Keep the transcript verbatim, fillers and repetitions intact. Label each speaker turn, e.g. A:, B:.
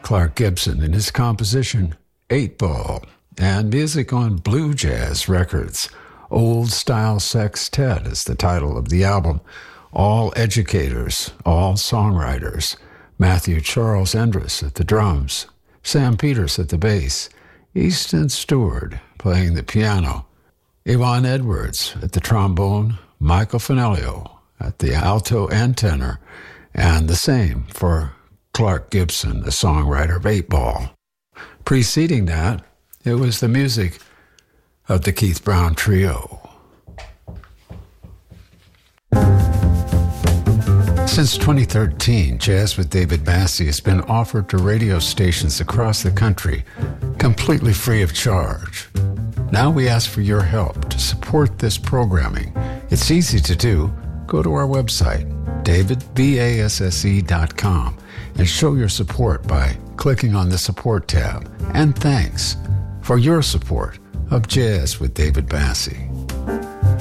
A: Clark Gibson and his composition, Eight Ball, and music on Blue Jazz Records. Old Style Sextet is the title of the album. All educators, all songwriters. Matthew Charles Endres at the drums, Sam Peters at the bass, Easton Stewart playing the piano, Yvonne Edwards at the trombone, Michael Finelio at the alto and tenor, and the same for Clark Gibson, the songwriter of Eight Ball. Preceding that, it was the music of the Keith Brown Trio. Since twenty thirteen, Jazz with David Bassie has been offered to radio stations across the country, completely free of charge. Now we ask for your help to support this programming. It's easy to do. Go to our website, david basse dot com, and show your support by clicking on the support tab. And thanks for your support of Jazz with David Bassie.